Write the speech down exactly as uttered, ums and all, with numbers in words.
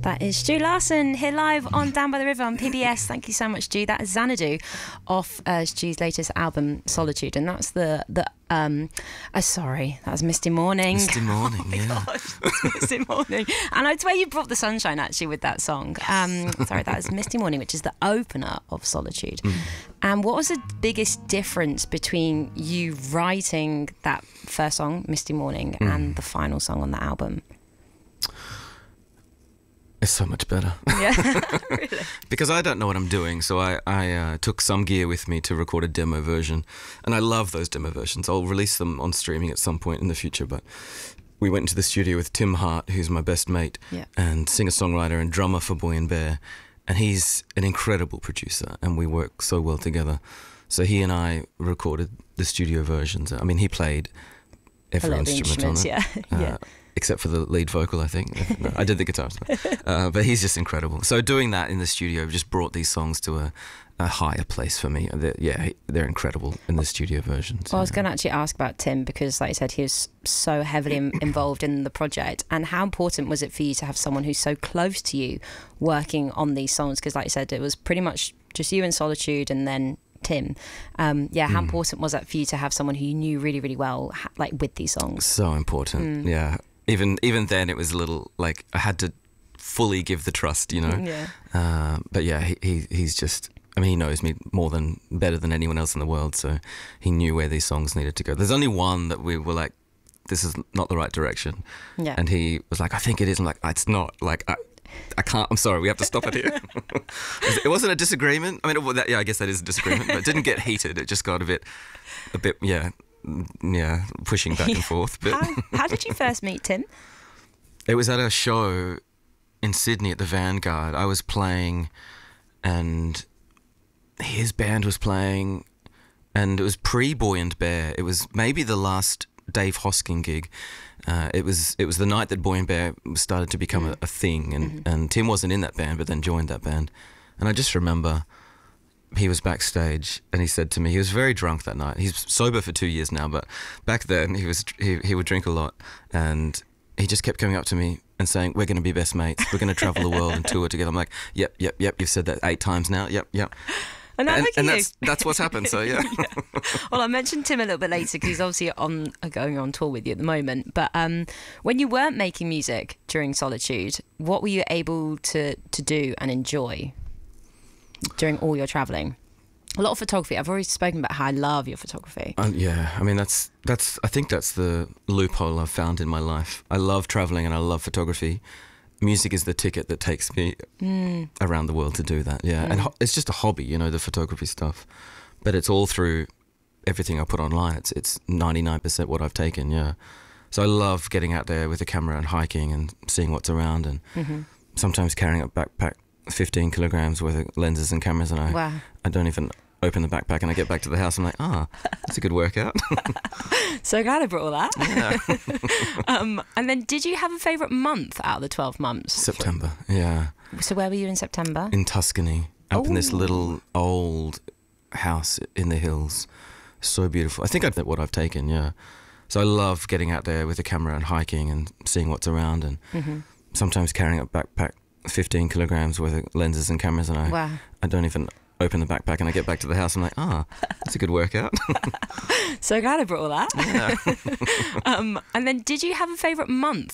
That is Stu Larsen here live on Down by the River on P B S. Thank you so much, Stu. That is Xanadu off uh, Stu's latest album, Solitude, and that's the the um. Uh, sorry, that was Misty Morning. Misty Morning, oh my yeah. Gosh, it's Misty Morning, and I swear you brought the sunshine actually with that song. Um, sorry, that is Misty Morning, which is the opener of Solitude. Mm. And what was the biggest difference between you writing that first song, Misty Morning, mm. and the final song on the album? It's so much better. Yeah, really? Because I don't know what I'm doing, so I, I uh, took some gear with me to record a demo version, and I love those demo versions. I'll release them on streaming at some point in the future, but we went into the studio with Tim Hart, who's my best mate, yeah. and singer-songwriter and drummer for Boy and Bear, and he's an incredible producer, and we work so well together. So he and I recorded the studio versions. I mean, he played every instrument on it. Yeah. Uh, yeah. Except for the lead vocal, I think. No, I did the guitars. Uh, but he's just incredible. So doing that in the studio just brought these songs to a, a higher place for me. They're, yeah, they're incredible in the studio versions. Well, I was yeah. going to actually ask about Tim because, like I said, he was so heavily in- involved in the project. And how important was it for you to have someone who's so close to you working on these songs? Because, like I said, it was pretty much just you in Solitude and then Tim. Um, yeah, how mm. important was that for you to have someone who you knew really, really well, like with these songs? So important, mm. yeah. Even even then, it was a little like I had to fully give the trust, you know. Yeah. Uh, but yeah, he, he he's just. I mean, he knows me more than better than anyone else in the world, so he knew where these songs needed to go. There's only one that we were like, this is not the right direction. Yeah. And he was like, I think it is. I'm like, it's not. Like, I, I can't. I'm sorry. We have to stop it here. It wasn't a disagreement. I mean, that, yeah, I guess that is a disagreement, but it didn't get heated. It just got a bit, a bit, yeah. Yeah, pushing back and forth. But how, how did you first meet Tim? It was at a show in Sydney at the Vanguard. I was playing and his band was playing, and it was pre-Boy and Bear. It was maybe the last Dave Hosking gig. Uh, it was it was the night that Boy and Bear started to become mm. a, a thing, and, mm-hmm. and Tim wasn't in that band but then joined that band. And I just remember he was backstage and he said to me, he was very drunk that night. He's sober for two years now, but back then he was he, he would drink a lot, and he just kept coming up to me and saying, we're going to be best mates. We're going to travel the world and tour together. I'm like, yep, yep, yep. You've said that eight times now. Yep, yep. And, and, and you. that's that's what's happened. So yeah. yeah. Well, I mentioned Tim a little bit later because he's obviously on going on tour with you at the moment. But um, when you weren't making music during Solitude, what were you able to to do and enjoy during all your travelling? A lot of photography. I've already spoken about how I love your photography. Um, yeah, I mean that's that's. I think that's the loophole I've found in my life. I love travelling and I love photography. Music is the ticket that takes me mm. around the world to do that. Yeah, mm. and ho- it's just a hobby, you know, the photography stuff. But it's all through everything I put online. It's it's ninety-nine percent what I've taken. Yeah, so I love getting out there with a camera and hiking and seeing what's around, and mm-hmm. sometimes carrying a backpack fifteen kilograms worth of lenses and cameras, and I wow. I don't even open the backpack, and I get back to the house. I'm like, ah, oh, that's a good workout. So glad I brought all that. Yeah. um, and then, did you have a favourite month out of the twelve months? September. Yeah. So where were you in September? In Tuscany, up Ooh. in this little old house in the hills. So beautiful. I think I did what I've taken. Yeah. So I love getting out there with a camera and hiking and seeing what's around, and mm-hmm. sometimes carrying a backpack fifteen kilograms worth of lenses and cameras, and I wow. I don't even open the backpack, and I get back to the house. I'm like, ah, oh, that's a good workout. So glad I brought all that. Yeah. um, and then, did you have a favourite month